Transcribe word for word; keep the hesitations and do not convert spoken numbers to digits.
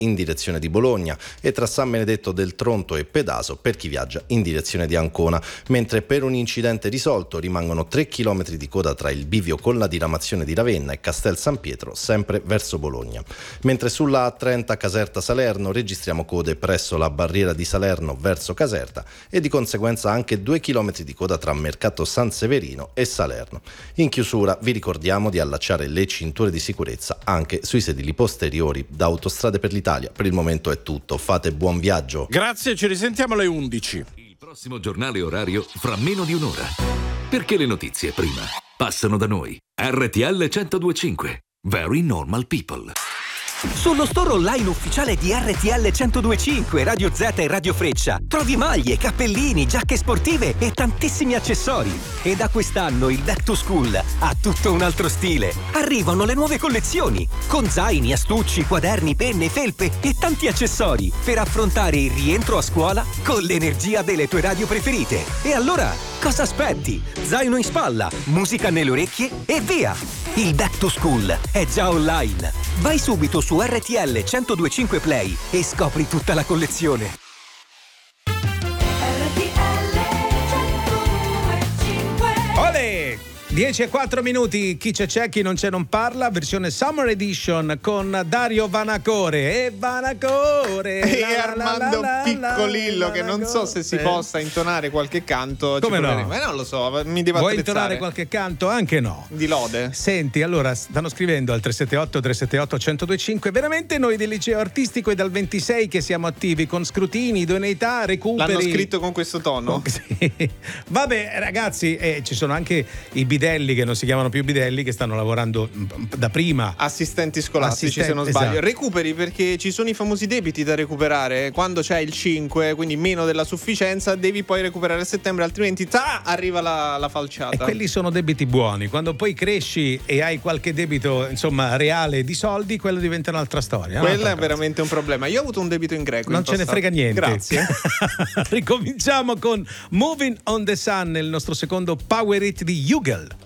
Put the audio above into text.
in direzione di Bologna e tra San Benedetto del Tronto e Pedaso per chi viaggia in direzione di Ancona, mentre per un incidente risolto rimangono tre chilometri di coda tra il bivio con la diramazione di Ravenna e Castel San Pietro, sempre verso Bologna. Mentre sulla A trenta Caserta-Salerno registriamo code presso la barriera di Salerno verso Caserta e di conseguenza anche due chilometri di coda tra Mercato San Severino e Salerno. In chiusura vi ricordiamo di allacciare le cinture di sicurezza anche sui sedili posteriori. Da Autostrade per l'Italia per il momento è tutto, fate buon viaggio. Grazie, ci risentiamo alle undici. Il prossimo giornale orario fra meno di un'ora. Perché le notizie prima passano da noi. R T L centodue e cinque. Very Normal People. Sullo store online ufficiale di R T L centodue e cinque, Radio Z e Radio Freccia trovi maglie, cappellini, giacche sportive e tantissimi accessori. E da quest'anno il Back to School ha tutto un altro stile. Arrivano le nuove collezioni con zaini, astucci, quaderni, penne, felpe e tanti accessori per affrontare il rientro a scuola con l'energia delle tue radio preferite. E allora, cosa aspetti? Zaino in spalla, musica nelle orecchie e via! Il Back to School è già online. Vai subito su R T L centodue e cinque Play e scopri tutta la collezione. R T L centodue e cinque. Olè! dieci e quattro minuti, chi c'è c'è, chi non c'è non parla, versione Summer Edition con Dario Vanacore e Vanacore e la, la, Armando la, la, Piccolillo la, che non so se si eh. possa intonare qualche canto. Come ci no? Ma non lo so, mi devo Vuoi attrezzare. intonare qualche canto? Anche no. Di lode. Senti, allora stanno scrivendo al tre sette otto tre sette otto centodue e cinque. Veramente noi del liceo artistico è dal ventisei che siamo attivi con scrutini, idoneità, recuperi. L'hanno scritto con questo tono? Sì. Vabbè ragazzi, eh, ci sono anche i bidelli che non si chiamano più bidelli che stanno lavorando da prima. Assistenti scolastici, Assistenti, se non sbaglio. esatto. Recuperi perché ci sono i famosi debiti da recuperare. Quando c'è il cinque, quindi meno della sufficienza, devi poi recuperare a settembre, altrimenti ta, arriva la, la falciata. E quelli sono debiti buoni. Quando poi cresci e hai qualche debito, insomma, reale di soldi, quello diventa un'altra storia. Quello un'altra è veramente un problema. Io ho avuto un debito in greco. Non in ce ne passato. frega niente. Grazie. Ricominciamo con Moving on the Sun, il nostro secondo Power Hit di Hugel.